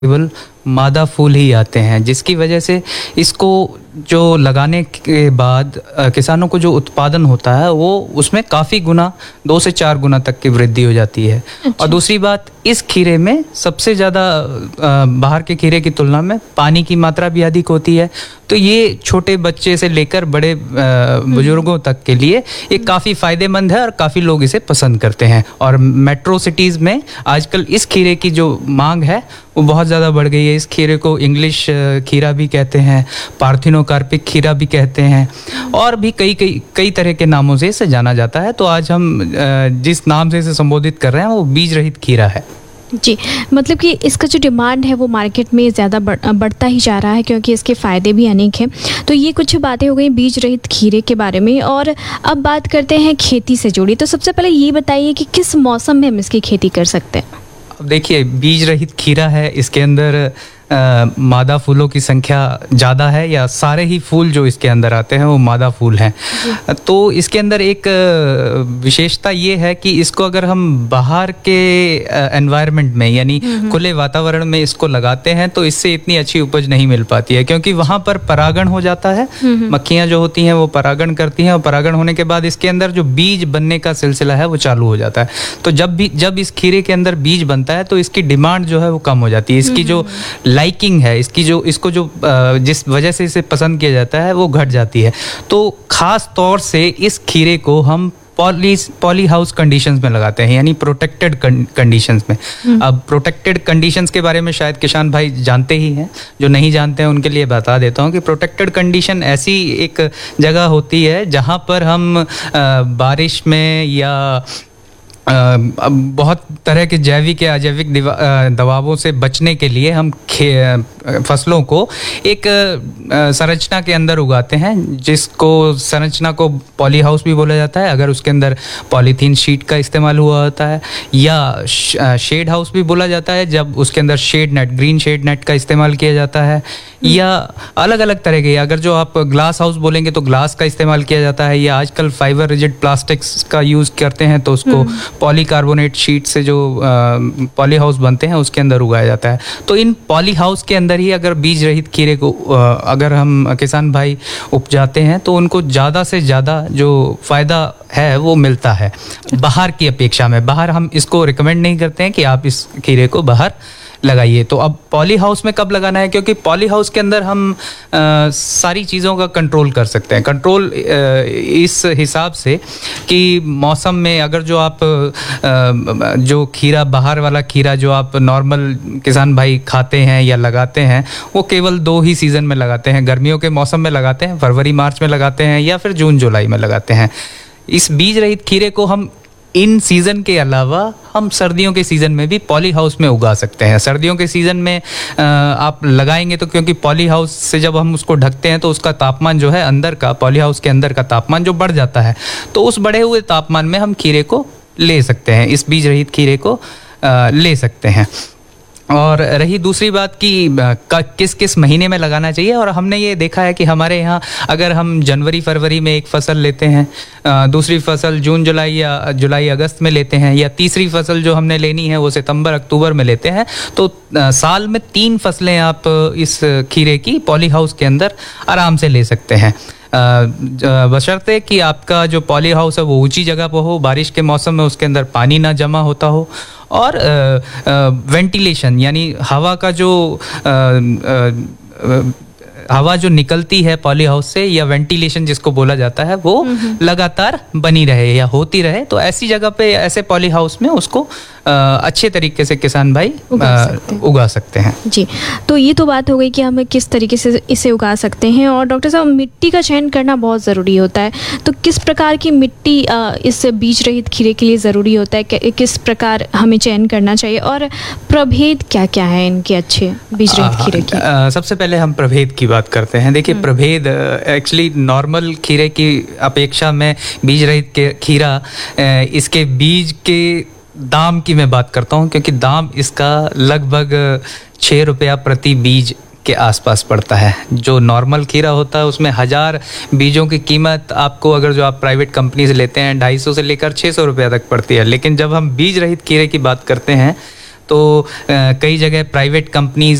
केवल मादा फूल ही आते हैं, जिसकी वजह से इसको जो लगाने के बाद किसानों को जो उत्पादन होता है वो उसमें काफ़ी गुना 2 से 4 गुना तक की वृद्धि हो जाती है। और दूसरी बात, इस खीरे में सबसे ज़्यादा बाहर के खीरे की तुलना में पानी की मात्रा भी अधिक होती है। तो ये छोटे बच्चे से लेकर बड़े बुजुर्गों तक के लिए ये काफ़ी फ़ायदेमंद है और काफ़ी लोग इसे पसंद करते हैं। और मेट्रो सिटीज़ में आजकल इस खीरे की जो मांग है वो बहुत ज़्यादा बढ़ गई है। इस खीरे को इंग्लिश खीरा भी कहते हैं, पार्थिनोकार्पिक खीरा भी कहते हैं, और भी कई तरह के नामों से इसे जाना जाता है। तो आज हम जिस नाम से इसे संबोधित कर रहे हैं वो बीज रहित खीरा है जी। मतलब कि इसका जो डिमांड है वो मार्केट में ज़्यादा बढ़ता ही जा रहा है, क्योंकि इसके फ़ायदे भी अनेक हैं। तो ये कुछ बातें हो गई बीज रहित खीरे के बारे में, और अब बात करते हैं खेती से जुड़ी। तो सबसे पहले ये बताइए कि किस मौसम में हम इसकी खेती कर सकते हैं। अब देखिए, बीज रहित खीरा है, इसके अंदर मादा फूलों की संख्या ज़्यादा है, या सारे ही फूल जो इसके अंदर आते हैं वो मादा फूल हैं। तो इसके अंदर एक विशेषता ये है कि इसको अगर हम बाहर के एनवायरनमेंट में यानी खुले वातावरण में इसको लगाते हैं तो इससे इतनी अच्छी उपज नहीं मिल पाती है, क्योंकि वहाँ पर परागण हो जाता है। मक्खियाँ जो होती हैं वो परागण करती हैं, और परागण होने के बाद इसके अंदर जो बीज बनने का सिलसिला है वो चालू हो जाता है। तो जब इस खीरे के अंदर बीज बनता है तो इसकी डिमांड जो है वो कम हो जाती है। इसकी जो लाइकिंग है, इसको जो जिस वजह से इसे पसंद किया जाता है वो घट जाती है। तो खास तौर से इस खीरे को हम पॉली हाउस कंडीशंस में लगाते हैं, यानी प्रोटेक्टेड कंडीशंस में। अब प्रोटेक्टेड कंडीशंस के बारे में शायद किसान भाई जानते ही हैं, जो नहीं जानते हैं उनके लिए बता देता हूं कि प्रोटेक्टेड कंडीशन ऐसी एक जगह होती है जहां पर हम बारिश में या बहुत तरह के जैविक या अजैविक दबावों से बचने के लिए हम फसलों को एक संरचना के अंदर उगाते हैं, जिसको संरचना को पॉली हाउस भी बोला जाता है अगर उसके अंदर पॉलीथीन शीट का इस्तेमाल हुआ होता है, या शेड हाउस भी बोला जाता है जब उसके अंदर shade net, green shade net का इस्तेमाल किया जाता है, या अलग अलग तरह के। अगर जो आप ग्लास हाउस बोलेंगे तो ग्लास का इस्तेमाल किया जाता है, या आजकल फाइबर रिजिड प्लास्टिक्स का यूज़ करते हैं तो उसको पॉलीकार्बोनेट शीट से जो पॉली हाउस बनते हैं उसके अंदर उगाया जाता है। तो इन पॉली हाउस के अंदर ही अगर बीज रहित खीरे को अगर हम किसान भाई उपजाते हैं तो उनको ज़्यादा से ज़्यादा जो फ़ायदा है वो मिलता है बाहर की अपेक्षा में। बाहर हम इसको रिकमेंड नहीं करते हैं कि आप इस खीरे को बाहर लगाइए। तो अब पॉली हाउस में कब लगाना है, क्योंकि पॉली हाउस के अंदर हम सारी चीज़ों का कंट्रोल कर सकते हैं। कंट्रोल इस हिसाब से कि मौसम में अगर जो आप जो खीरा, बाहर वाला खीरा जो आप नॉर्मल किसान भाई खाते हैं या लगाते हैं वो केवल 2 ही सीज़न में लगाते हैं। गर्मियों के मौसम में लगाते हैं, फरवरी मार्च में लगाते हैं, या फिर जून जुलाई में लगाते हैं। इस बीज रहित खीरे को हम इन सीज़न के अलावा हम सर्दियों के सीज़न में भी पॉली हाउस में उगा सकते हैं। सर्दियों के सीज़न में आप लगाएंगे तो, क्योंकि पॉली हाउस से जब हम उसको ढकते हैं तो उसका तापमान जो है अंदर का, पॉली हाउस के अंदर का तापमान जो बढ़ जाता है, तो उस बढ़े हुए तापमान में हम खीरे को ले सकते हैं, इस बीज रहित खीरे को ले सकते हैं। और रही दूसरी बात कि किस किस महीने में लगाना चाहिए, और हमने ये देखा है कि हमारे यहाँ अगर हम जनवरी फरवरी में एक फसल लेते हैं, दूसरी फसल जून जुलाई या जुलाई अगस्त में लेते हैं, या तीसरी फसल जो हमने लेनी है वो सितंबर अक्टूबर में लेते हैं, तो साल में 3 फसलें आप इस खीरे की पॉली हाउस के अंदर आराम से ले सकते हैं, बशर्ते कि आपका जो पॉली हाउस है वो ऊंची जगह पर हो, बारिश के मौसम में उसके अंदर पानी ना जमा होता हो, और वेंटिलेशन यानी हवा का जो हवा जो निकलती है पॉली हाउस से, या वेंटिलेशन जिसको बोला जाता है, वो लगातार बनी रहे या होती रहे। तो ऐसी जगह पे, ऐसे पॉली हाउस में उसको अच्छे तरीके से किसान भाई उगा सकते हैं जी। तो ये तो बात हो गई कि हम किस तरीके से इसे उगा सकते हैं। और डॉक्टर साहब, मिट्टी का चयन करना बहुत ज़रूरी होता है, तो किस प्रकार की मिट्टी इस बीज रहित खीरे के लिए ज़रूरी होता है, किस प्रकार हमें चयन करना चाहिए, और प्रभेद क्या क्या है इनके अच्छे बीज रहित खीरे के? सबसे पहले हम प्रभेद की बात करते हैं। देखिए, प्रभेद एक्चुअली नॉर्मल खीरे की अपेक्षा में बीज रहित खीरा, इसके बीज के दाम की मैं बात करता हूँ, क्योंकि दाम इसका लगभग 6 रुपया प्रति बीज के आसपास पड़ता है। जो नॉर्मल खीरा होता है उसमें 1000 बीजों की कीमत आपको, अगर जो आप प्राइवेट कंपनी से लेते हैं, 250 से लेकर 600 रुपया तक पड़ती है। लेकिन जब हम बीज रहित खीरे की बात करते हैं तो कई जगह प्राइवेट कंपनीज